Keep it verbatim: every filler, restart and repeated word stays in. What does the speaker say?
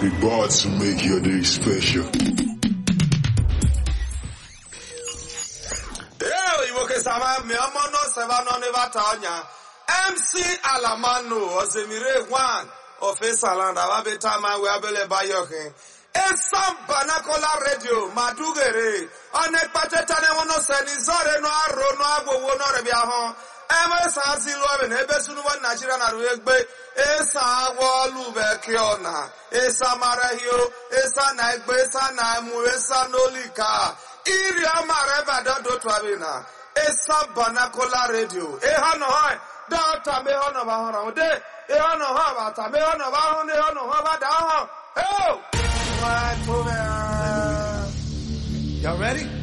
We bought to make your day special. M C Alamano Osemire one of Esaland Ababetama Wabele Bayoke. Esam Banakola Radio Madugere Onekpatetane wono senizore no aro no agbo wo no rebiaho. Ema sa silu abe ebesunu wa Nigeria na ruegbe esa wolu bekiona esa marahio esa na egbe esa na mu esa nolika iri amare badodo twabina esa Banakola Radio e hano hai data me hono ba hono de e hono ha ba ta me hono ba hono e hono ha ba da ho oh what to y'all ready?